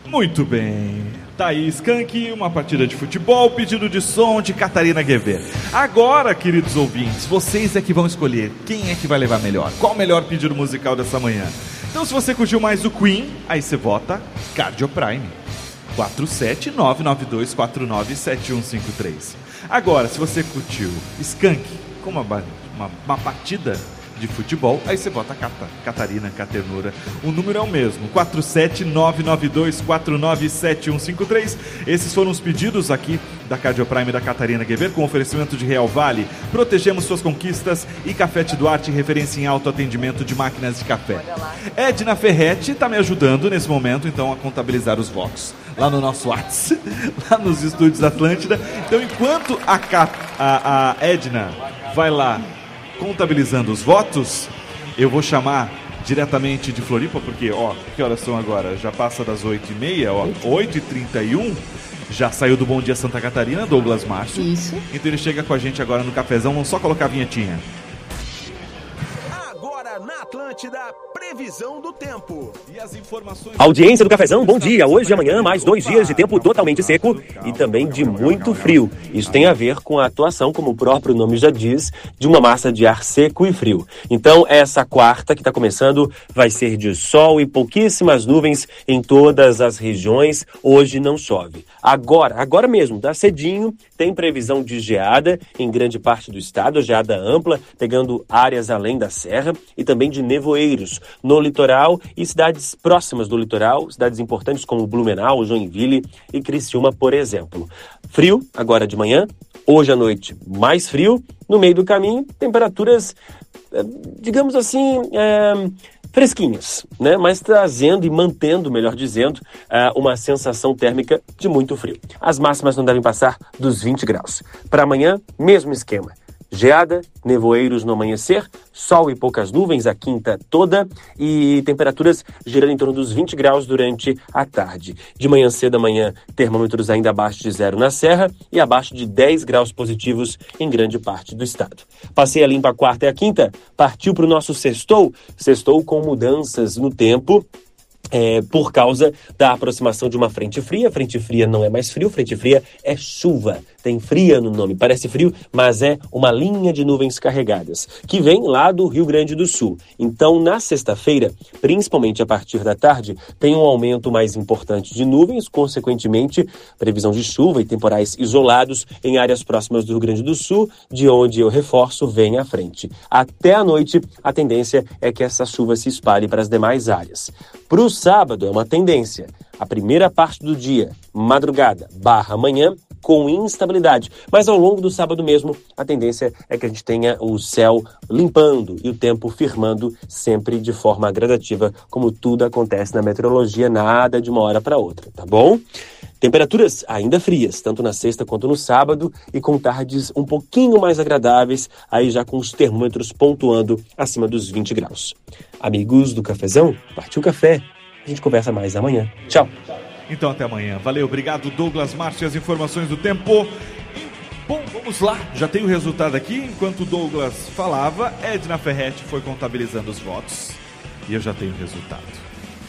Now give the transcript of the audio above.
Muito bem. Tá aí, Skank, uma partida de futebol, pedido de som de Catarina Guevê. Agora, queridos ouvintes, vocês é que vão escolher quem é que vai levar melhor. Qual o melhor pedido musical dessa manhã? Então, se você curtiu mais o Queen, aí você vota Cardio Prime. 47992497153. Agora, se você curtiu Skank com uma batida de futebol, aí você vota Catarina, Caternura. O número é o mesmo, 47992497153. Esses foram os pedidos aqui da Cardio Prime da Catarina Guevê, com oferecimento de Real Vale. Protegemos suas conquistas. E Cafete Duarte, referência em autoatendimento de máquinas de café. Edna Ferretti está me ajudando nesse momento, então, a contabilizar os votos lá no nosso WhatsApp, lá nos estúdios Atlântida. Então, enquanto a Edna vai lá contabilizando os votos, eu vou chamar diretamente de Floripa, porque, que horas são agora? Já passa das 8h30, 8h31, já saiu do Bom Dia Santa Catarina, Douglas Márcio. Isso. Então ele chega com a gente agora no cafezão, vamos só colocar a vinhetinha. Agora na Atlântida, previsão do tempo. E as informações... Audiência do Cafezão, bom dia. Hoje e amanhã, mais 2 dias de tempo totalmente seco e também de muito frio. Isso tem a ver com a atuação, como o próprio nome já diz, de uma massa de ar seco e frio. Então, essa quarta que está começando vai ser de sol e pouquíssimas nuvens em todas as regiões. Hoje não chove. Agora mesmo, dá cedinho, tem previsão de geada em grande parte do estado, geada ampla, pegando áreas além da serra, e também de nevoeiros no litoral e cidades próximas do litoral, cidades importantes como Blumenau, Joinville e Criciúma, por exemplo. Frio agora de manhã, hoje à noite mais frio, no meio do caminho temperaturas, digamos assim, fresquinhas, né? Mas trazendo e mantendo, melhor dizendo, uma sensação térmica de muito frio. As máximas não devem passar dos 20 graus. Para amanhã, mesmo esquema. Geada, nevoeiros no amanhecer, sol e poucas nuvens a quinta toda e temperaturas girando em torno dos 20 graus durante a tarde. De manhã cedo amanhã, termômetros ainda abaixo de 0 na serra e abaixo de 10 graus positivos em grande parte do estado. Passei a limpa a quarta e a quinta, partiu para o nosso sextou com mudanças no tempo. Por causa da aproximação de uma frente fria. Frente fria não é mais frio, frente fria é chuva. Tem fria no nome, parece frio, mas é uma linha de nuvens carregadas, que vem lá do Rio Grande do Sul. Então, na sexta-feira, principalmente a partir da tarde, tem um aumento mais importante de nuvens, consequentemente, previsão de chuva e temporais isolados em áreas próximas do Rio Grande do Sul, de onde eu reforço, vem à frente. Até a noite, a tendência é que essa chuva se espalhe para as demais áreas. Para o sábado, é uma tendência. A primeira parte do dia, madrugada / manhã, com instabilidade. Mas ao longo do sábado mesmo, a tendência é que a gente tenha o céu limpando e o tempo firmando sempre de forma gradativa, como tudo acontece na meteorologia, nada de uma hora para outra, tá bom? Temperaturas ainda frias, tanto na sexta quanto no sábado, e com tardes um pouquinho mais agradáveis, aí já com os termômetros pontuando acima dos 20 graus. Amigos do Cafezão, partiu o café. A gente conversa mais amanhã. Tchau. Então até amanhã. Valeu, obrigado Douglas Márcio e as informações do tempo. Bom, vamos lá. Já tem o resultado aqui. Enquanto o Douglas falava, Edna Ferretti foi contabilizando os votos. E eu já tenho o resultado.